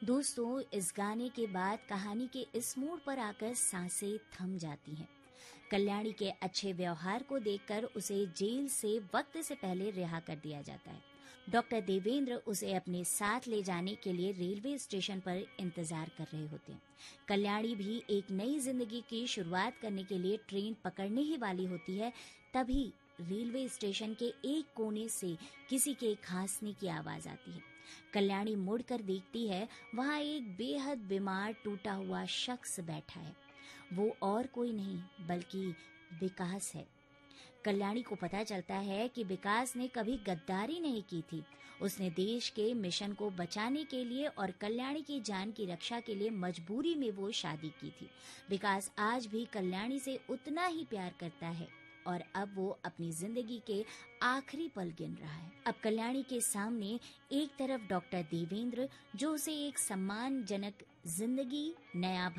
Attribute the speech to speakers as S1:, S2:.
S1: दोस्तों, इस गाने के बाद कहानी के इस मोड़ पर आकर सांसें थम जाती हैं। कल्याणी के अच्छे व्यवहार को देखकर उसे जेल से वक्त से पहले रिहा कर दिया जाता है। डॉक्टर देवेंद्र उसे अपने साथ ले जाने के लिए रेलवे स्टेशन पर इंतजार कर रहे होते हैं। कल्याणी भी एक नई जिंदगी की शुरुआत करने के लिए ट्रेन पकड़ने ही वाली होती है। तभी रेलवे स्टेशन के एक कोने से किसी के खांसने की आवाज आती है। कल्याणी मुड़कर देखती है, वहां एक बेहद बीमार टूटा हुआ शख्स बैठा है। वो और कोई नहीं बल्कि विकास है। कल्याणी को पता चलता है कि विकास ने कभी गद्दारी नहीं की थी। उसने देश के मिशन को बचाने के लिए और कल्याणी की जान की रक्षा के लिए मजबूरी में वो शादी की थी। विकास आज भी कल्याणी से उतना ही प्यार करता है और अब वो अपनी जिंदगी के आखिरी पल गिन रहा है। अब कल्याणी के सामने एक तरफ डॉक्टर देवेंद्र, जो उसे एक सम्मानजनक जिंदगी, नया